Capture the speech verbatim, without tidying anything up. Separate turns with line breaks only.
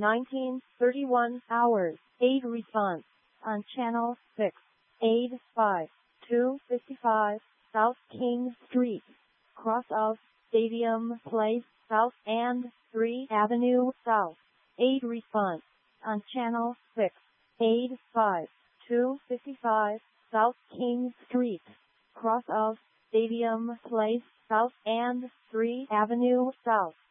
nineteen thirty-one hours, eight response. On channel six, eight five two five South King Street, cross of Stadium Place South and three Avenue South, eight response. On channel six, eight five two five South King Street, cross of Stadium Place South and three Avenue South.